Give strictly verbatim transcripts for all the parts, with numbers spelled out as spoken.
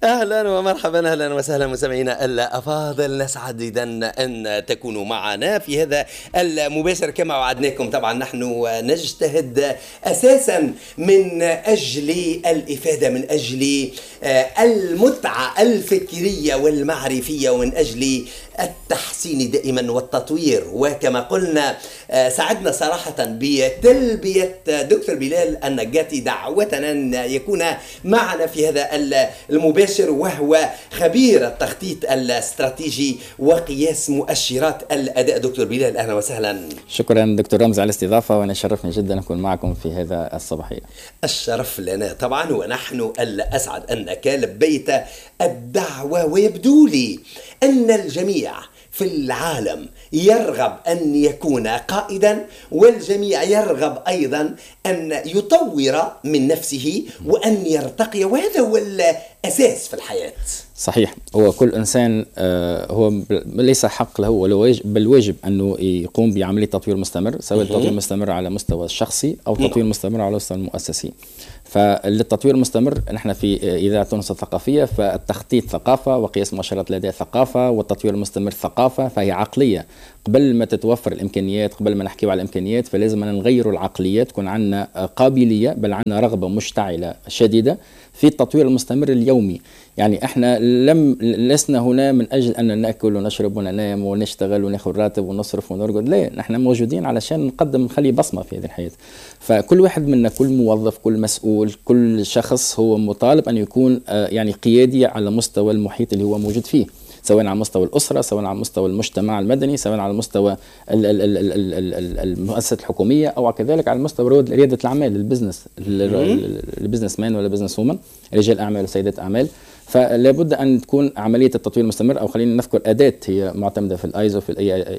أهلا ومرحبا، أهلا وسهلا مستمعينا الأفاضل، نسعد إذا أن تكونوا معنا في هذا المباشر كما وعدناكم. طبعا نحن نجتهد أساسا من أجل الإفادة، من أجل المتعة الفكرية والمعرفية، ومن أجل التحسين دائما والتطوير. وكما قلنا سعدنا صراحة بتلبية دكتور بلال النقاتي دعوتنا أن يكون معنا في هذا المباشر، وهو خبير التخطيط الاستراتيجي وقياس مؤشرات الأداء. دكتور بلال أهلا وسهلا. شكرا دكتور رمز على الاستضافة، وأنا شرفني جدا أكون معكم في هذا الصباحية. الشرف لنا طبعا، ونحن الأسعد أنك لبيت الدعوة. ويبدو لي أن الجميع في العالم يرغب أن يكون قائدا، والجميع يرغب أيضا أن يطور من نفسه وأن يرتقي، وهذا هو الأساس في الحياة. صحيح، هو كل إنسان هو ليس حق له ولا واجب، بل واجب أنه يقوم بعملية تطوير مستمر، سواء تطوير مستمر على مستوى الشخصي أو تطوير مستمر على مستوى المؤسسي. فالتطوير المستمر نحن في إذاعة تونس الثقافية، فالتخطيط ثقافة، وقياس مؤشرات الأداء ثقافة، والتطوير المستمر ثقافة، فهي عقلية. قبل ما تتوفر الإمكانيات، قبل ما نحكي على الإمكانيات، فلازم نغير العقليات، تكون عندنا قابلية بل عندنا رغبة مشتعلة شديدة في التطوير المستمر اليومي. يعني احنا لم لسنا هنا من اجل ان ناكل ونشرب وننام ونشتغل وناخذ راتب ونصرف ونرقد، لا، نحن موجودين علشان نقدم نخلي بصمه في هذه الحياه. فكل واحد منا، كل موظف، كل مسؤول، كل شخص هو مطالب ان يكون يعني قيادي على مستوى المحيط اللي هو موجود فيه، سواء على مستوى الأسرة، سواء على مستوى المجتمع المدني، سواء على مستوى المؤسسات الحكومية، أو كذلك على مستوى ريادة الأعمال، البزنس البزنس مان ولا بزنس وومن، رجال أعمال وسيدات أعمال. فلا بد أن تكون عملية التطوير المستمر، أو خلينا نذكر أداة هي معتمدة في الآيزو، في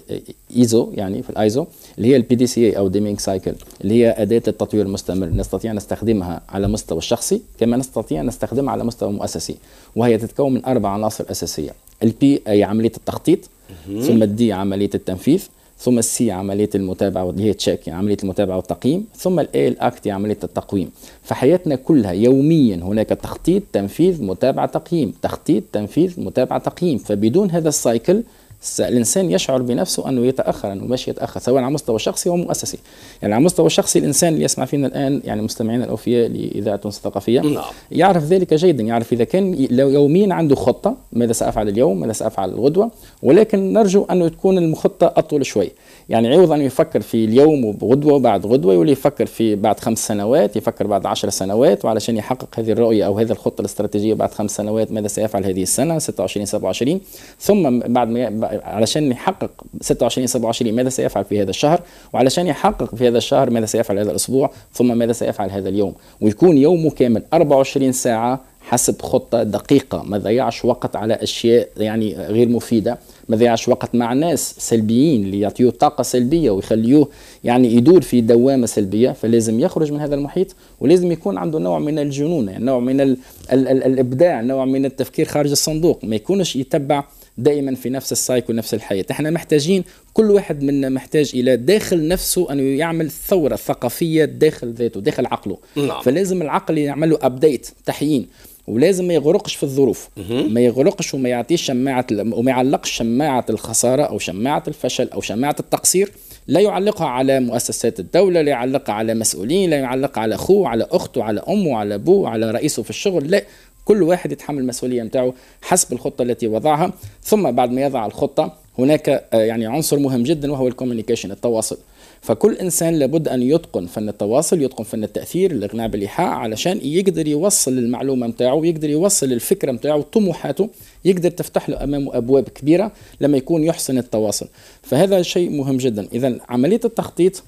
الإيزو يعني في الآيزو، اللي هي البي دي سي اي أو ديمينج سايكل، اللي هي أداة التطوير المستمر. نستطيع أن نستخدمها على مستوى الشخصي كما نستطيع أن نستخدمها على مستوى مؤسسي، وهي تتكون من أربع عناصر أساسية. البي أي عملية التخطيط، ثم الدي عملية التنفيذ، ثم السي عملية المتابعة واللي هي تشيك يعني عملية المتابعة والتقييم، ثم الاي الاكت عملية التقويم. فحياتنا كلها يوميا هناك تخطيط، تنفيذ، متابعة، تقييم، تخطيط، تنفيذ، متابعة، تقييم. فبدون هذا السايكل الإنسان يشعر بنفسه أنه يتأخر، أنه ماشي يتأخر، سواء على مستوى شخصي أو مؤسسي. يعني على مستوى الشخصي الإنسان اللي يسمع فينا الآن، يعني مستمعين الأوفياء لإذاعة تونس الثقافية، يعرف ذلك جيدا، يعرف إذا كان يوميا عنده خطة، ماذا سأفعل اليوم، ماذا سأفعل الغدوة، ولكن نرجو أنه تكون الخطة أطول شوي. يعني عوض أن يفكر في اليوم وغدوة وبعد غدوة، يولي يفكر في بعد خمس سنوات، يفكر بعد عشر سنوات، وعلشان يحقق هذه الرؤية أو هذه الخطة الاستراتيجية بعد خمس سنوات ماذا سيفعل هذه السنة ستة وعشرين سبعة وعشرين، ثم بعد ما علشان يحقق ستة وعشرين سبعة وعشرين ماذا سيفعل في هذا الشهر، وعلشان يحقق في هذا الشهر ماذا سيفعل هذا الأسبوع، ثم ماذا سيفعل هذا اليوم. ويكون يومه كامل أربعة وعشرين ساعة حسب خطة دقيقة، ما ضيعش وقت على أشياء يعني غير مفيدة، ما ضيعش وقت مع ناس سلبيين اللي يعطيوه طاقة سلبية ويخليوه يعني يدور في دوامة سلبية. فلازم يخرج من هذا المحيط، ولازم يكون عنده نوع من الجنون، يعني نوع من ال ال ال الإبداع، نوع من التفكير خارج الصندوق، ما يكونش يتبع دائما في نفس السايكل نفس الحياة. احنا محتاجين، كل واحد منا محتاج إلى داخل نفسه أنه يعمل ثورة ثقافية داخل ذاته، داخل عقله. نعم. فلازم العقل يعمله أبديت، تحيين، ولازم ما يغرقش في الظروف، ما يغرقش وما يعطيش شماعة وما يعلقش شماعة الخسارة أو شماعة الفشل أو شماعة التقصير، لا يعلقها على مؤسسات الدولة، لا يعلقها على مسؤولين، لا يعلقها على أخوه، على أخته، على أمه، على أبوه، على رئيسه في الشغل، لا، كل واحد يتحمل المسؤولية متاعه حسب الخطة التي وضعها. ثم بعد ما يضع الخطة هناك يعني عنصر مهم جدا، وهو الكوميونيكيشن، التواصل. فكل إنسان لابد أن يتقن فن التواصل، يتقن فن التأثير، الإقناع بالإيحاء، علشان يقدر يوصل المعلومة متاعه، ويقدر يوصل الفكرة متاعه، طموحاته، يقدر تفتح له أمامه أبواب كبيرة لما يكون يحسن التواصل. فهذا شيء مهم جدا. إذن عملية التخطيط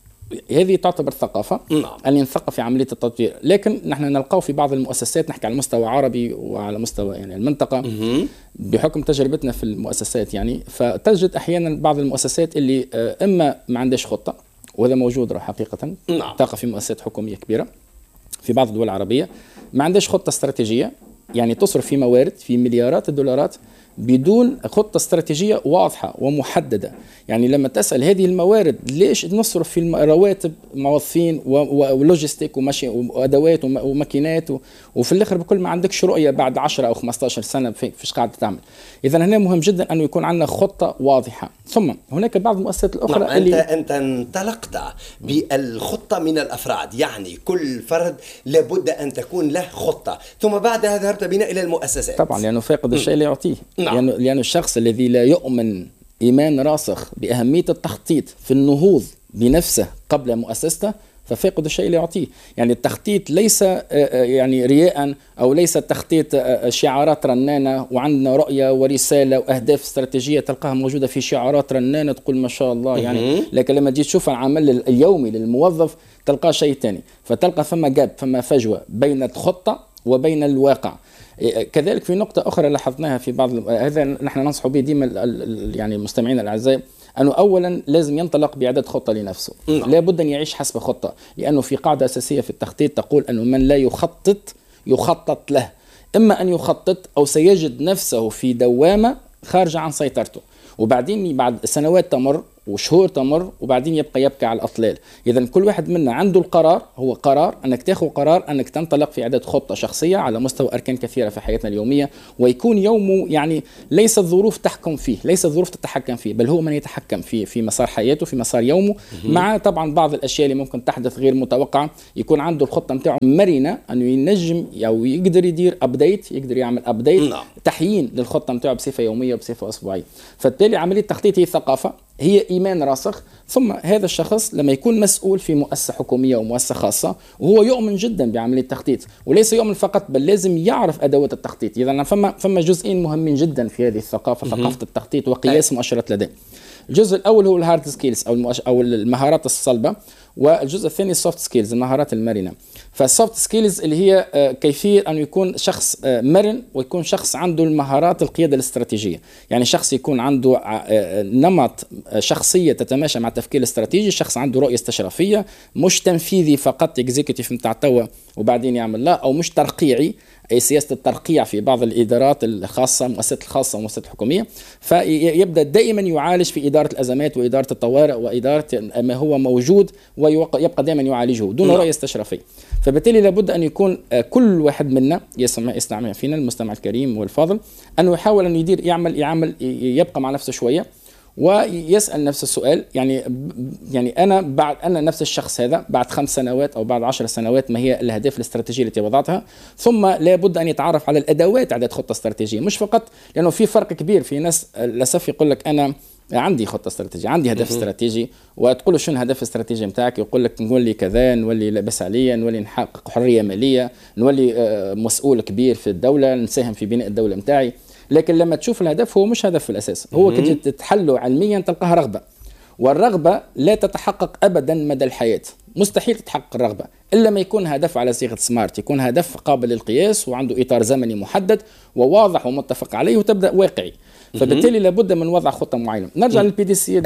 هذه تعتبر ثقافة، أن ينثقف في عملية التطوير. لكن نحن نلقاه في بعض المؤسسات، نحكي على مستوى عربي وعلى مستوى يعني المنطقة، بحكم تجربتنا في المؤسسات يعني، فتجد أحيانا بعض المؤسسات اللي إما ما عندهاش خطة، وهذا موجود راه حقيقة، تلقى في مؤسسات حكومية كبيرة في بعض الدول العربية ما عندهاش خطة استراتيجية، يعني تصرف في موارد في مليارات الدولارات، بدون خطة استراتيجية واضحة ومحددة. يعني لما تسأل هذه الموارد ليش نصرف في رواتب موظفين ولوجيستيك وماشي وأدوات وماكينات، وفي الآخر بكل ما عندكش رؤية بعد عشرة أو خمسة عشر سنة فيش قاعدة تعمل. إذا هنا مهم جدا أنه يكون عندنا خطة واضحة. ثم هناك بعض المؤسسات الأخرى نعم. اللي أنت أنت انطلقت بالخطة من الأفراد، يعني كل فرد لابد أن تكون له خطة، ثم بعدها ذهبت بنا إلى المؤسسات. طبعا لأنه فاقد الشيء لا يعطيه. نعم. لأنه لأنه الشخص الذي لا يؤمن إيمان راسخ بأهمية التخطيط في النهوض بنفسه قبل مؤسسته ففاقد الشيء لا يعطيه. يعني التخطيط ليس يعني رياء أو ليس تخطيط شعارات رنانة وعندنا رؤية ورسالة وأهداف استراتيجية تلقاها موجودة في شعارات رنانة تقول ما شاء الله يعني، لكن لما تجي تشوف العمل اليومي للموظف تلقى شيء تاني، فتلقى فما جاب فما فجوة بين الخطة وبين الواقع. كذلك في نقطة أخرى لاحظناها في بعض، هذا نحن ننصح به ديما يعني المستمعين الأعزاء، أنه أولا لازم ينطلق بإعداد خطة لنفسه. لا بد أن يعيش حسب خطة، لأنه في قاعدة أساسية في التخطيط تقول أنه من لا يخطط يخطط له، إما أن يخطط أو سيجد نفسه في دوامة خارجة عن سيطرته، وبعدين بعد سنوات تمر وشهور تمر وبعدين يبقى يبكي على الأطلال. إذا كل واحد منا عنده القرار، هو قرار أنك تأخذ قرار أنك تنطلق في إعداد خطة شخصية على مستوى أركان كثيرة في حياتنا اليومية، ويكون يومه يعني ليس الظروف تحكم فيه، ليس الظروف تتحكم فيه، بل هو من يتحكم فيه في مسار حياته في مسار يومه، مع طبعا بعض الأشياء اللي ممكن تحدث غير متوقعة. يكون عنده الخطة متاعه مرنة أنه ينجم أو يقدر يدير أبديت، يقدر يعمل أبديت تحيين للخطة متاعه بصفة يومية وبصفة أسبوعية. فبالتالي عملية التخطيط هي ثقافة، هي إيمان راسخ. ثم هذا الشخص لما يكون مسؤول في مؤسسة حكومية أو مؤسسة خاصة وهو يؤمن جدا بعملية التخطيط، وليس يؤمن فقط بل لازم يعرف أدوات التخطيط. إذا فما فما جزئين مهمين جدا في هذه الثقافة، ثقافة التخطيط وقياس مؤشرات الأداء. الجزء الأول هو الهارد سكيلز أو المؤش... أو المهارات الصلبة، والجزء الثاني السوفت سكيلز المهارات المرنة. فالسوفت سكيلز اللي هي كيفية أن يكون شخص مرن ويكون شخص عنده المهارات القيادة الاستراتيجية، يعني شخص يكون عنده نمط شخصية تتماشى مع التفكير الاستراتيجي، شخص عنده رؤية استشرافية، مش تنفيذي فقط اكزيكتيف متاع توا وبعدين يعمل لا، أو مش ترقيعي أي سياسة الترقيع في بعض الإدارات الخاصة المؤسسات الخاصة والمؤسسات الحكومية. فيبدأ دائما يعالج في إدارة الأزمات وإدارة الطوارئ وإدارة ما هو موجود ويبقى دائما يعالجه دون رؤية استشرافية. فبالتالي لابد أن يكون كل واحد منا يسمع يستمع فينا المستمع الكريم والفاضل أنه يحاول أن يدير يعمل يعمل يبقى مع نفسه شوية ويسأل نفس السؤال، يعني يعني أنا بعد أنا نفس الشخص هذا بعد خمس سنوات أو بعد عشر سنوات ما هي الأهداف الاستراتيجية التي وضعتها. ثم لابد أن يتعرف على الأدوات إعداد خطة استراتيجية، مش فقط لأنه في فرق كبير. في ناس للأسف يقول لك أنا عندي خطة استراتيجية، عندي هدف استراتيجي، وتقول له شنو الهدف الاستراتيجي نتاعك؟ يقول لك نولي كذا، نولي لاباس عليا، نولي نحقق حرية مالية، نولي مسؤول كبير في الدولة، نساهم في بناء الدولة نتاعي. لكن لما تشوف الهدف هو مش هدف في الأساس، هو كي تتحله علميا تلقاها رغبة، والرغبة لا تتحقق أبدا مدى الحياة، مستحيل تتحقق الرغبة إلا ما يكون هدف على صيغة سمارت، يكون هدف قابل للقياس وعنده إطار زمني محدد وواضح ومتفق عليه وتبدأ واقعي. فبالتالي لابد من وضع خطة معينة. نرجع للبي دي سي.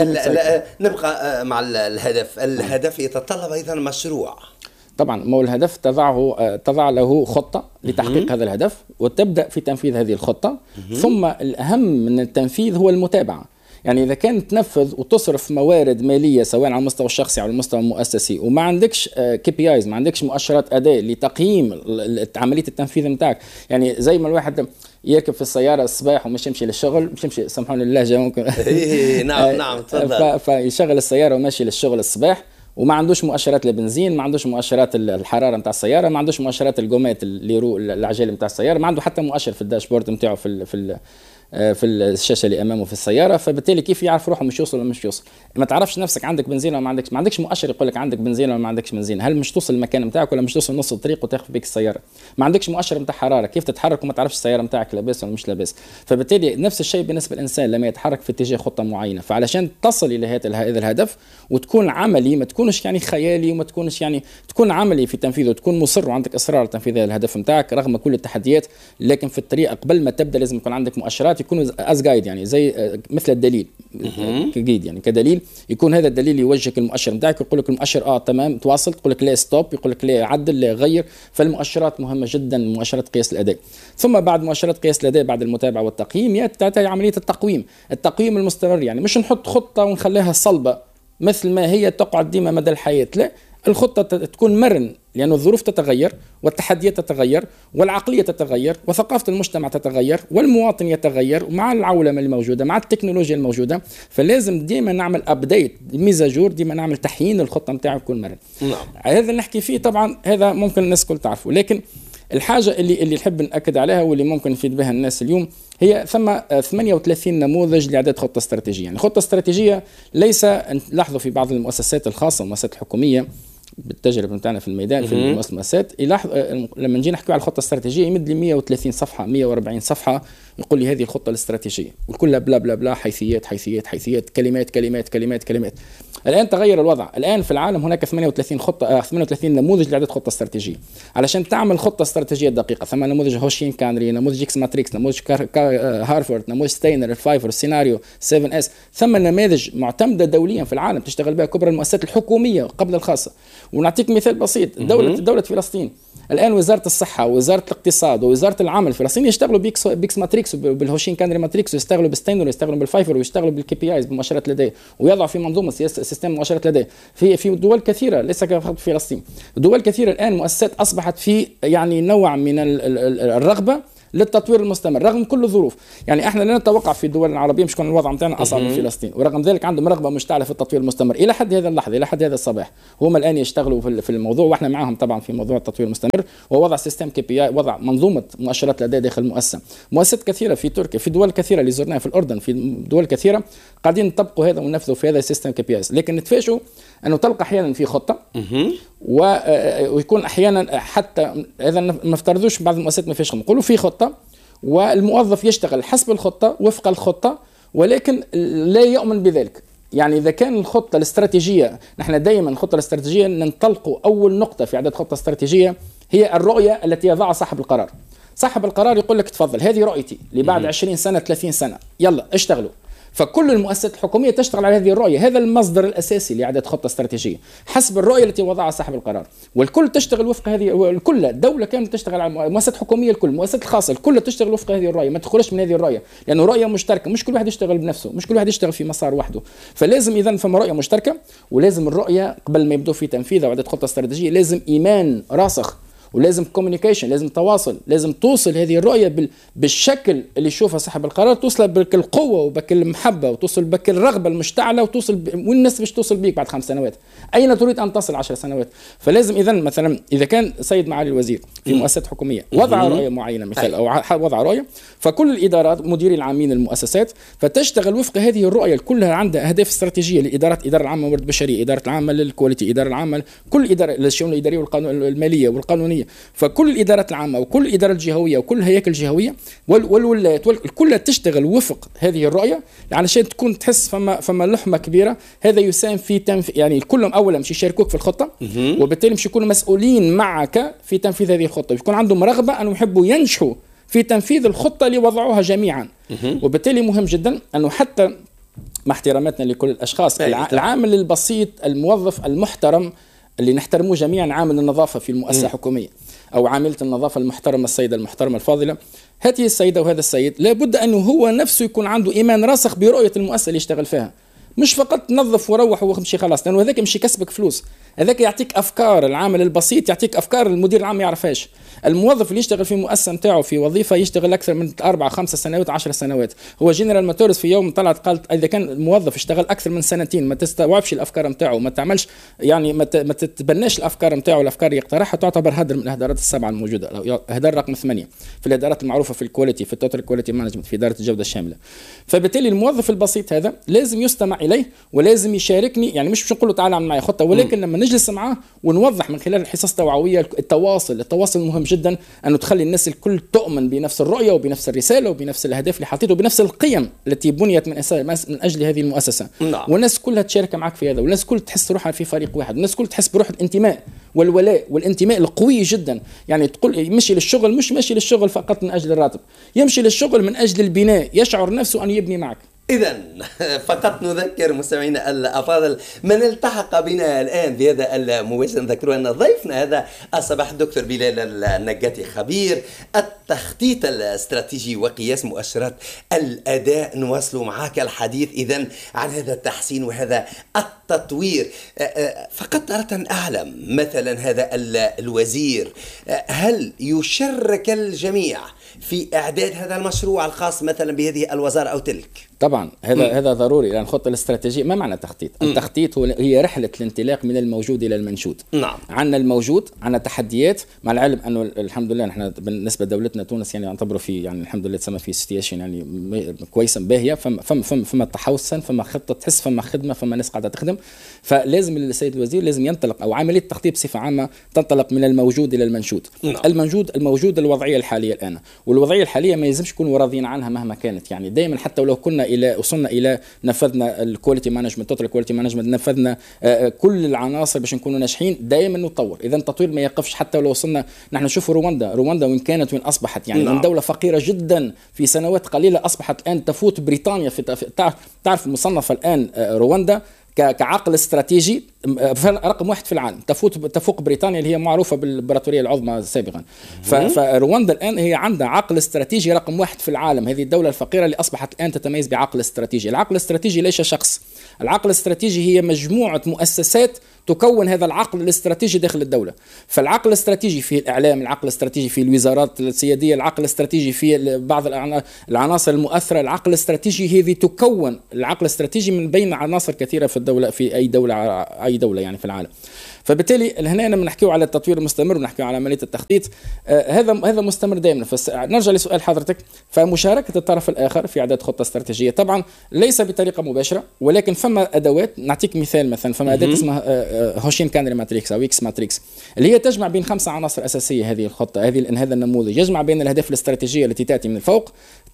نبقى مع الهدف. الهدف يتطلب أيضا مشروع. طبعا ما هو الهدف تضعه تضع له خطة لتحقيق هذا الهدف وتبدأ في تنفيذ هذه الخطة. ثم الأهم من التنفيذ هو المتابعة. يعني إذا كان تنفذ وتصرف موارد مالية سواء على المستوى الشخصي أو على المستوى المؤسسي وما عندكش كي بي ايز، ما عندكش مؤشرات أداء لتقييم عملية التنفيذ نتاعك، يعني زي ما الواحد يركب في السيارة الصباح ومش يمشي للشغل، مش يمشي سامحوني اللهجة ممكن نعم نعم تفضل، فيشغل السيارة وماشي للشغل الصباح وما عندوش مؤشرات البنزين، ما عندوش مؤشرات الحراره نتاع السياره، ما عندوش مؤشرات الجومات اللي يرو العجال نتاع السياره، ما عنده حتى مؤشر في الداشبورد نتاعه في ال في ال في الشاشه اللي امامه في السياره. فبالتالي كيف يعرف روحه مش يوصل ولا مش يوصل؟ ما تعرفش نفسك عندك بنزين ولا ما عندكش، ما عندكش مؤشر يقول لك عندك بنزين ولا ما عندكش بنزين، هل مش توصل المكان نتاعك ولا مش توصل نص الطريق وتاخذ بيك السياره؟ ما عندكش مؤشر نتاع حراره، كيف تتحرك وما تعرفش السياره نتاعك لاباس ولا مش لاباس؟ فبالتالي نفس الشيء بالنسبه للانسان لما يتحرك في اتجاه خطه معينه. فعلشان تصل الى هذا الهدف وتكون عملي، ما تكونش يعني خيالي وما تكونش يعني تكون عملي في تنفيذه وتكون مصر وعندك اصرار على تنفيذ الهدف نتاعك رغم كل التحديات، لكن في الطريق قبل ما تبدا لازم يكون عندك مؤشرات. المؤشرات يكونوا از جايد، يعني زي مثل الدليل كجيد، يعني كدليل يكون هذا الدليل يوجهك المؤشر نتاعك، يقول لك المؤشر اه تمام تواصل، تقول لك لا ستوب، يقول لك لا عدل، لا غير. فالمؤشرات مهمه جدا، مؤشرات قياس الاداء. ثم بعد مؤشرات قياس الاداء بعد المتابعه والتقييم ياتي عمليه التقويم، التقييم المستمر. يعني مش نحط خطه ونخليها صلبه مثل ما هي تقعد ديما مدى الحياه، لا، الخطة تكون مرن، لأن الظروف تتغير والتحديات تتغير والعقلية تتغير وثقافة المجتمع تتغير والمواطن يتغير مع العولمة الموجودة مع التكنولوجيا الموجودة. فلازم ديما نعمل أبديت ميزاجور، ديما نعمل تحيين الخطة متاعه يكون مرن. نعم. هذا نحكي فيه طبعا، هذا ممكن الناس كل تعرفه، لكن الحاجة اللي اللي نحب نأكد عليها واللي ممكن نفيد بها الناس اليوم هي ثم ثمانية وثلاثين نموذج لإعداد خطة استراتيجية. يعني خطة استراتيجية ليس، لاحظوا في بعض المؤسسات الخاصة المؤسسات الحكومية بالتجربه بتاعنا في الميدان في المؤسسات، يلاحظ لما نجي نحكي على الخطه الاستراتيجيه يمد لي مئة وثلاثين صفحه مئة وأربعين صفحه يقول لي هذه الخطه الاستراتيجيه، وكلها بلا بلا بلا حيثيات حيثيات حيثيات كلمات كلمات كلمات كلمات. الان تغير الوضع، الان في العالم هناك ثمانية وثلاثين خطه ثمانية وثلاثين نموذج لاعداد خطه استراتيجيه. علشان تعمل خطه استراتيجيه دقيقه ثم نموذج هوشين كانري، نموذج اكس ماتريكس، نموذج هارفارد، نموذج ستاينر، الفايفر، السيناريو سبعة اس. ثم نماذج معتمده دوليا في العالم تشتغل بها كبرى المؤسسات الحكوميه قبل الخاصه. ونعطيك مثال بسيط، دولة دولة فلسطين الآن وزارة الصحة ووزارة الاقتصاد ووزارة العمل الفلسطينية يشتغلوا بيكس بيكس ماتريكس وبالهوشين كانري ماتريكس، ويشتغلوا بالستاينر ويشتغلوا بالفايفر ويشتغلوا بالكي بي ايز بمؤشرات الأداء، ويضعوا في منظومة سياسة سيستم مؤشرات الأداء في في دول كثيرة، ليس فقط في فلسطين، دول كثيرة الآن مؤسسات أصبحت في يعني نوع من الرغبة للتطوير المستمر رغم كل الظروف. يعني احنا لا نتوقع في الدول العربيه مش كون الوضع نتاعنا اصعب من فلسطين، ورغم ذلك عندهم رغبه مشتعله في التطوير المستمر الى حد هذا اللحظه، الى حد هذا الصباح هم الان يشتغلوا في الموضوع، واحنا معهم طبعا في موضوع التطوير المستمر ووضع سيستم كي بي اي، وضع منظومه مؤشرات الاداء داخل المؤسسه. مؤسسات كثيره في تركيا، في دول كثيره اللي زرناها، في الاردن، في دول كثيره قاعدين نطبقوا هذا وننفذوا في هذا السيستم كي بي اي، لكن نتفاجئوا انه تلقى احيانا في خطه ويكون احيانا حتى اذا ما نفترضوش بعض المؤسسات ما فيش، نقولوا في خطه والموظف يشتغل حسب الخطة وفق الخطة ولكن لا يؤمن بذلك. يعني إذا كان الخطة الاستراتيجية، نحن دائما الخطة الاستراتيجية ننطلق أول نقطة في إعداد خطة استراتيجية هي الرؤية التي يضعها صاحب القرار. صاحب القرار يقول لك تفضل هذه رؤيتي لبعد عشرين سنة ثلاثين سنة، يلا اشتغلوا. فكل المؤسسات الحكومية تشتغل على هذه الرؤية، هذا المصدر الأساسي لإعداد خطة استراتيجية حسب الرؤية التي وضعها صاحب القرار، والكل تشتغل وفق هذه، الكل الدولة كانت تشتغل على المؤسسات الحكومية، الكل المؤسسات الخاصة الكل تشتغل وفق هذه الرؤية، ما تخرجش من هذه الرؤية، لأنه رؤية مشتركة، مش كل واحد يشتغل بنفسه، مش كل واحد يشتغل في مسار وحده. فلازم إذن فما رؤية مشتركة، ولازم الرؤية قبل ما يبدو في تنفيذها وإعداد خطة استراتيجية لازم إيمان راسخ، ولازم كوميونيكيشن، لازم تواصل، لازم توصل هذه الرؤية بالشكل اللي يشوفها صاحب القرار، توصل بك القوة وبك المحبة وتوصل بك الرغبة المشتعلة، وتوصل ب... والناس مش توصل بيك بعد خمس سنوات، أين تريد أن تصل عشر سنوات. فلازم إذن مثلا إذا كان سيد معالي الوزير في مؤسسات حكومية وضع رؤية معينة مثال أو وضع رؤية، فكل الإدارات مديري العامين المؤسسات فتشتغل وفق هذه الرؤية، كلها عندها أهداف استراتيجية لإدارات، إدارة العامة للموارد البشرية، إدارة العامة للكواليتي، إدارة العامة كل إدارة للشؤون الإدارية والمالية والقانونية. فكل الإدارات العامة وكل الإدارات الجهوية وكل الهياكل الجهوية والولايات كلها تشتغل وفق هذه الرؤية علشان تكون تحس فما فما لحمة كبيرة. هذا يساهم في تنف... يعني كلهم أولا مش يشاركوك في الخطة، وبالتالي مش يكونوا مسؤولين معك في تنفيذ هذه الخطة، يكون عندهم رغبة أن يحبوا ينجحوا في تنفيذ الخطة اللي وضعوها جميعا. وبالتالي مهم جدا أنه حتى مع احتراماتنا لكل الأشخاص، العامل البسيط الموظف المحترم اللي نحترموه جميعا، عامل النظافة في المؤسسة الحكومية أو عاملة النظافة المحترمة السيدة المحترمة الفاضلة، هذه السيدة وهذا السيد لابد أنه هو نفسه يكون عنده إيمان راسخ برؤية المؤسسة اللي يشتغل فيها، مش فقط تنظف وروح ومشي خلاص، لأنه هذاك مش يكسبك فلوس، هذاك يعطيك أفكار. العامل البسيط يعطيك أفكار المدير العام ما يعرفهاش. الموظف اللي يشتغل في مؤسسة متاعه في وظيفة يشتغل أكثر من أربعة خمسة سنوات عشر سنوات. هو جنرال موتورز في يوم طلعت قالت إذا كان الموظف اشتغل أكثر من سنتين ما تستوعبش الأفكار متاعه، ما تعملش يعني ما تتبناش الأفكار متاعه، الأفكار يقترحها، تعتبر هدر من الإهدارات السبعة الموجودة، أو إهدار رقم ثمانية في الإدارات المعروفة في الكواليتي، في التوتال كواليتي مانجمنت، في إدارة الجودة الشاملة. فبالتالي الموظف البسيط هذا لازم يستمع إليه اليه ولازم يشاركني، يعني مش مش نقول له تعال اعمل معي خطه، ولكن م. لما نجلس معاه ونوضح من خلال الحصص التوعويه التواصل التواصل مهم جدا، انه تخلي الناس الكل تؤمن بنفس الرؤيه وبنفس الرساله وبنفس الاهداف اللي حطيته وبنفس القيم التي بنيت من من اجل هذه المؤسسه. نعم. والناس كلها تشارك معك في هذا، والناس كلها تحس روحها في فريق واحد، والناس كلها تحس بروح الانتماء والولاء والانتماء القوي جدا. يعني تقول يمشي للشغل مش ماشي للشغل فقط من اجل الراتب، يمشي للشغل من اجل البناء، يشعر نفسه ان يبني معك. إذا فقط نذكر مستمعينا الأفاضل من التحق بنا الآن بهذا المباشر، نذكروا أن ضيفنا هذا الصباح الدكتور بلال النجاتي، خبير التخطيط الاستراتيجي وقياس مؤشرات الأداء. نواصل معك الحديث إذن عن هذا التحسين وهذا التطوير. فقط أردت أن أعلم مثلا هذا الوزير هل يشارك الجميع في إعداد هذا المشروع الخاص مثلا بهذه الوزارة أو تلك؟ طبعا هذا م. هذا ضروري، لأن الخطة الاستراتيجية ما معنى تخطيط؟ م. التخطيط هو هي رحلة الانطلاق من الموجود إلى المنشود. نعم. عندنا الموجود، عندنا تحديات، مع العلم أنه الحمد لله نحن بالنسبة لدولتنا تونس يعني نعتبره في يعني الحمد لله تسمى في سيتيشن يعني كويسة باهية، فما فما فما, فما تحسن، فما خطة تحس، فما خدمة، فما ناس قاعدة تخدم. فلازم السيد الوزير لازم ينطلق، أو عملية التخطيط بصفة عامة تنطلق من الموجود إلى المنشود. نعم. الموجود الموجود الوضعية الحالية الآن، والوضعية الحالية ما يلزمش يكونوا راضيين عنها مهما كانت. يعني دائما حتى ولو كنا الى وصلنا الى نفذنا الكواليتي مانجمنت توتال كواليتي مانجمنت، نفذنا كل العناصر باش نكونوا ناجحين، دائما نطور. اذا التطوير ما يقفش حتى ولو وصلنا. نحن نشوف رواندا رواندا وين كانت وين اصبحت، يعني نعم. من دوله فقيره جدا في سنوات قليله اصبحت الان تفوت بريطانيا في تعرف مصنفه الان رواندا كعقل استراتيجي رقم واحد في العالم، تفوت تفوق بريطانيا اللي هي معروفه بالامبراطوريه العظمى سابقا. فرواندا الان هي عندها عقل استراتيجي رقم واحد في العالم، هذه الدوله الفقيره اللي اصبحت الان تتميز بعقل استراتيجي. العقل الاستراتيجي ليس شخص، العقل الاستراتيجي هي مجموعه مؤسسات تكون هذا العقل الاستراتيجي داخل الدولة. فالعقل الاستراتيجي في الإعلام، العقل الاستراتيجي في الوزارات السيادية، العقل الاستراتيجي في بعض العناصر المؤثرة، العقل الاستراتيجي هذه تكون العقل الاستراتيجي من بين عناصر كثيرة في الدولة في أي دولة أي دولة يعني في العالم. فبالتالي هنا بنحكيو على التطوير المستمر ونحكيو على عملية التخطيط، آه هذا هذا مستمر دائما. فنرجع لسؤال حضرتك، فمشاركة الطرف الآخر في إعداد خطة استراتيجية طبعا ليس بطريقة مباشرة، ولكن فما أدوات. نعطيك مثال، مثلا فما أداة اسمها آه هوشين كانري ماتريكس أو إكس ماتريكس، اللي هي تجمع بين خمسة عناصر أساسية. هذه الخطة هذه هذا النموذج يجمع بين الأهداف الاستراتيجية التي تأتي من الفوق،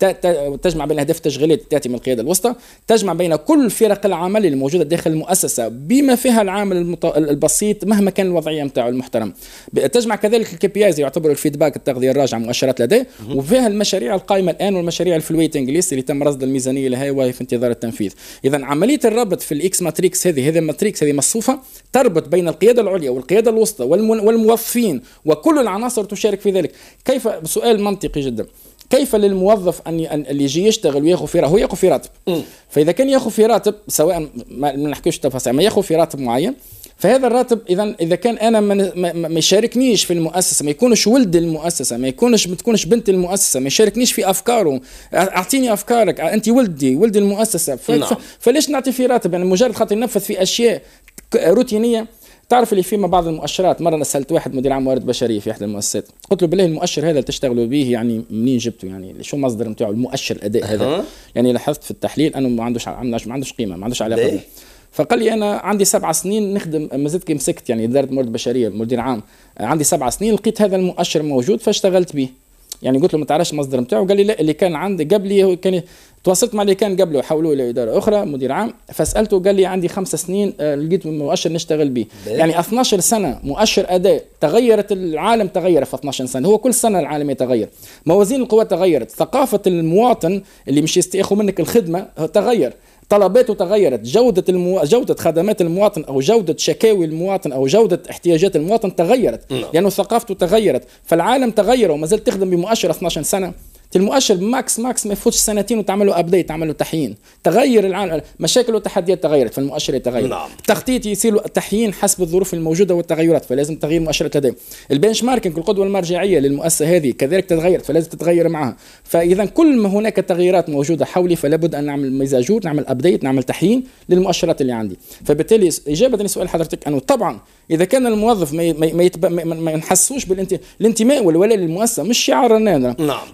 تجمع بين الأهداف التشغيلية التي تأتي من القيادة الوسطى، تجمع بين كل فرق العمل الموجودة داخل المؤسسة بما فيها العامل المط... البسيط مهما كان الوضعية متاعه المحترم، تجمع كذلك الكي بي ايز يعتبر الفيدباك التغذية الراجعة مؤشرات لديه، وفيها المشاريع القائمة الآن والمشاريع الفلويتنج ليست اللي تم رصد الميزانية لها وهي في انتظار التنفيذ. إذا عملية الربط في الإكس ماتريكس هذه هذه ماتريكس هذه مصفوفة تربط بين القيادة العليا والقيادة الوسطى والموظفين وكل العناصر تشارك في ذلك. كيف؟ سؤال منطقي جدا، كيف للموظف ان اللي يجي يشتغل وياخذ في هو ياخذ في راتب؟ فاذا كان ياخذ في راتب سواء ما نحكيش تفاصيل، ما ياخذ في راتب معين، فهذا الراتب اذا اذا كان انا ما يشاركنيش في المؤسسه، ما يكونش ولد المؤسسه، ما يكونش ما تكونش بنت المؤسسه، ما يشاركنيش في افكاره، اعطيني افكارك، انت ولدي ولد المؤسسه، فليش نعطي في راتب؟ يعني مجرد خاطر ينفذ في اشياء روتينيه. تعرف اللي فيما بعض المؤشرات، مرة أنا سألت واحد مدير عام موارد بشرية في إحدى المؤسسات، قلت له بالله المؤشر هذا اللي تشتغلوا به يعني منين جبته؟ يعني شو مصدر متاعه المؤشر الأداء هذا؟ أه. يعني لاحظت في التحليل أنه ما عندوش ما عندوش قيمة، ما عندوش علاقة. فقال لي أنا عندي سبع سنين نخدم، ما زلت مسكت يعني إدارة موارد بشرية مدير عام، عندي سبع سنين لقيت هذا المؤشر موجود فاشتغلت به. يعني قلت له ما تعرفش المصدر متاعه؟ قال لي لا، اللي كان عندي قبلي كان تواصلت مع اللي كان قبله حولوه الى اداره اخرى مدير عام، فسالته قال لي عندي خمس سنين لقيت مؤشر نشتغل به. يعني اثناشر سنه مؤشر اداء، تغيرت العالم، تغير في اثناشر سنه، هو كل سنه العالم يتغير، موازين القوى تغيرت، ثقافه المواطن اللي مش يستيخوا منك الخدمه تغير، طلباته تغيرت، جودة المو... جودة خدمات المواطن أو جودة شكاوي المواطن أو جودة احتياجات المواطن تغيرت، لأنه يعني ثقافته تغيرت، فالعالم تغير وما زلت تخدم بمؤشر اثناشر سنة. المؤشر ماكس ماكس ما يفوتش سنتين وتعملوا ابديت، تعملوا تحيين، تغير العالم، مشاكل وتحديات تغيرت فالمؤشر يتغير. نعم. التخطيط يصير تحيين حسب الظروف الموجوده والتغيرات، فلازم تغيير مؤشرات لديه. البنش ماركينج القدوه المرجعيه للمؤسسه هذه كذلك تتغير، فلازم تتغير معها. فاذا كل ما هناك تغييرات موجوده حولي فلا بد ان نعمل ميزاجور، نعمل ابديت، نعمل تحيين للمؤشرات اللي عندي. فبالتالي اجابه لسؤال حضرتك انه طبعا اذا كان الموظف ما ما, ما, ما, ما ينحسوش بالانتماء والولاء للمؤسسه، مش شعارنا. نعم. الانتماء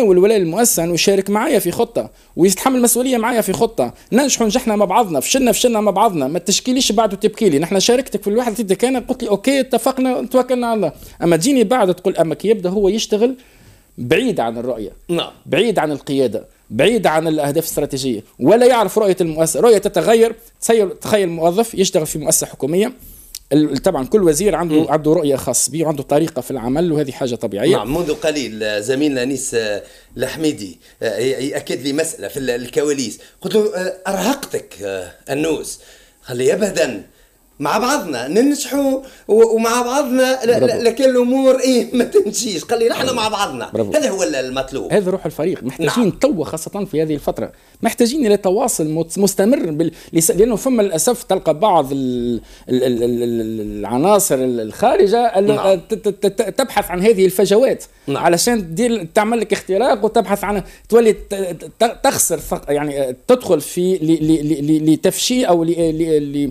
يتناول ولاء المؤسسة أنه يشارك معايا في خطة ويتحمل مسؤولية معايا في خطة، ننجحوا نجحنا مع بعضنا، فشلنا فشلنا مع بعضنا، ما تشكيليش بعد وتبكي لي. نحن شاركتك في الواحد تدي كان قلت لي أوكي اتفقنا توكلنا على الله. أما تجيني بعد تقول أما كي يبدأ هو يشتغل بعيد عن الرؤية، نعم، بعيد عن القيادة، بعيد عن الأهداف الاستراتيجية، ولا يعرف رؤية المؤسسة. رؤية تتغير. تخيل موظف يشتغل في مؤسسة حكومية، طبعا كل وزير عنده م. عنده رؤيه خاص به وعنده طريقه في العمل، وهذه حاجه طبيعيه. نعم. منذ قليل زميلنا انيس الحميدي ياكد لي مساله في الكواليس، قلت له ارهقتك النوس، خلي ابدا مع بعضنا ننجحوا ومع بعضنا، لكن الامور ايه ما تمشيش، قال لي نحن مع بعضنا. برافو. هذا هو المطلوب، هذا روح الفريق. محتاجين نعم. تو خاصه في هذه الفتره محتاجين الى تواصل مستمر بال... لانه فما للاسف تلقى بعض ال... ال... ال... ال... العناصر الخارجه نعم. تبحث عن هذه الفجوات نعم. علشان دير تعمل لك اختراق وتبحث عن تولي تخسر، يعني تدخل في لتفشي او ل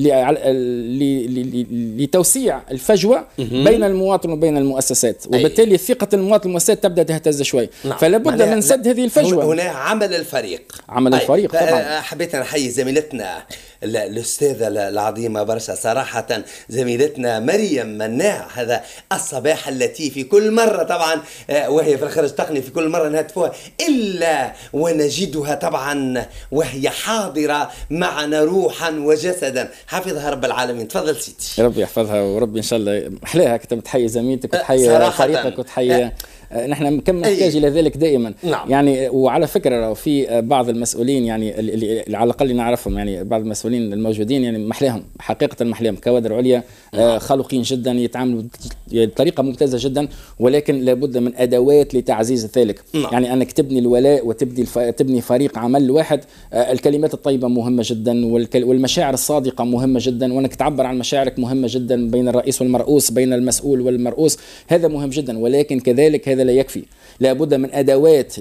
لتوسيع الفجوة بين المواطن وبين المؤسسات، وبالتالي ثقة المواطن والمؤسسات تبدأ تهتز شوي. نعم. فلا بد من سد هذه الفجوة. هنا عمل الفريق، عمل أي. الفريق طبعا. حبيت نحيي زميلتنا الأستاذة العظيمة برشا صراحة، زميلتنا مريم مناع، هذا الصباح التي في كل مرة طبعا وهي في الخرج تقني في كل مرة نهتفوها إلا ونجدها طبعا وهي حاضرة معنا روحا وجسدا. حافظها رب العالمين. تفضل سيدي. ربي يحفظها وربي إن شاء الله محلاها كنت تحيي زميلتك وتحيي فريقك وتحيي نحن كم نحتاج الى ذلك دائما. نعم. يعني وعلى فكره في بعض المسؤولين يعني اللي على الاقل نعرفهم، يعني بعض المسؤولين الموجودين يعني محلاهم حقيقه، محلاهم كوادر عليا. نعم. خلوقين جدا، يتعاملوا بطريقه ممتازه جدا، ولكن لابد من ادوات لتعزيز ذلك. نعم. يعني انك تبني الولاء وتبني الف... تبني فريق عمل واحد. الكلمات الطيبه مهمه جدا، والكل... والمشاعر الصادقه مهمه جدا، وانك تعبر عن مشاعرك مهمه جدا بين الرئيس والمرؤوس، بين المسؤول والمرؤوس، هذا مهم جدا. ولكن كذلك هذا لا يكفي، لابد من أدوات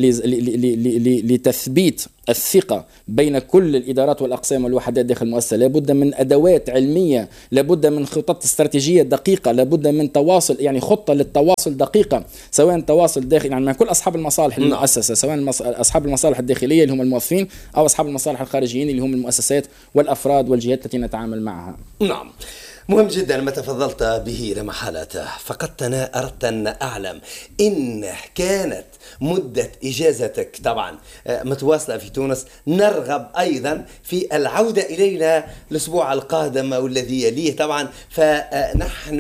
لتثبيت الثقة بين كل الإدارات والأقسام والوحدات داخل المؤسسة. لابد من أدوات علمية، لابد من خطط استراتيجية دقيقة، لابد من تواصل، يعني خطة للتواصل دقيقة، سواء تواصل داخل يعني مع كل أصحاب المصالح المؤسسة، سواء أصحاب المصالح الداخلية اللي هم الموظفين أو أصحاب المصالح الخارجيين اللي هم المؤسسات والأفراد والجهات التي نتعامل معها. نعم. مهم جدا ما تفضلت به لا محالة. فقط أنا أردت أن أعلم إن كانت مدة إجازتك طبعا متواصلة في تونس، نرغب أيضا في العودة إلينا الأسبوع القادم والذي يليه طبعا، فنحن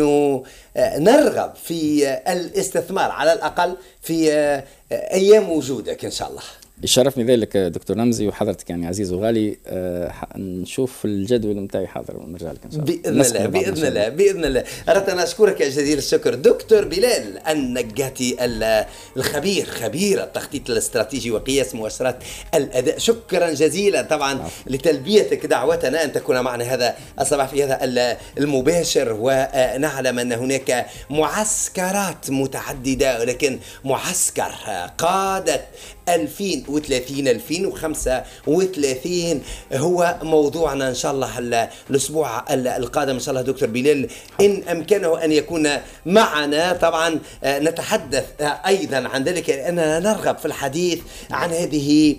نرغب في الاستثمار على الأقل في أيام وجودك إن شاء الله. يشرفني ذلك دكتور رمزي وحضرتك يعني عزيز وغالي. أه نشوف الجدول متاعي حاضر ونرجع لك ان شاء الله باذن الله باذن الله باذن الله. اردت ان اشكرك يا جزيل الشكر دكتور بلال النجاتي الخبير، خبير التخطيط الاستراتيجي وقياس مؤشرات الاداء. شكرا جزيلا طبعا عفو. لتلبيتك دعوتنا ان تكون معنا هذا الصباح في هذا المباشر. ونعلم ان هناك معسكرات متعدده، ولكن معسكر قاده ألفين وثلاثين ألفين وخمسة وثلاثين هو موضوعنا إن شاء الله الأسبوع القادم إن شاء الله. دكتور بلال إن أمكنه أن يكون معنا طبعا نتحدث أيضا عن ذلك، لأننا نرغب في الحديث عن هذه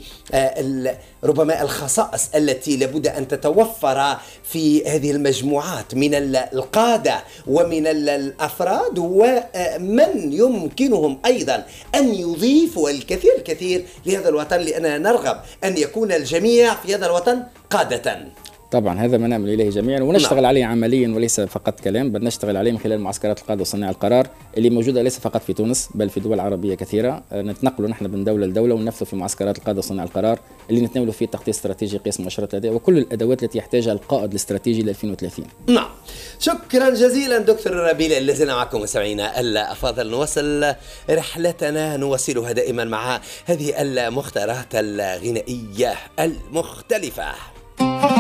ربما الخصائص التي لابد أن تتوفر في هذه المجموعات من القادة ومن الأفراد، ومن يمكنهم أيضا أن يضيفوا الكثير الكثير لهذا الوطن، لأننا نرغب أن يكون الجميع في هذا الوطن قادة. طبعا هذا ما نعمل إليه جميعا ونشتغل نعم. عليه عمليا وليس فقط كلام، بل نشتغل عليه من خلال معسكرات القادة وصناع القرار اللي موجودة ليس فقط في تونس بل في دول عربية كثيرة. نتنقلوا نحن من دولة لدولة وننفذ في معسكرات القادة وصناع القرار اللي نتناولوا فيه تخطيط استراتيجي، قياس مؤشرات الأداء وكل الأدوات التي يحتاجها القائد الاستراتيجي ل ألفين وثلاثين. نعم. شكرا جزيلا دكتور بلال. لازلنا معكم مستمعينا الأفاضل، نواصل رحلتنا نواصلها دائما مع هذه المختارات الغنائية المختلفة.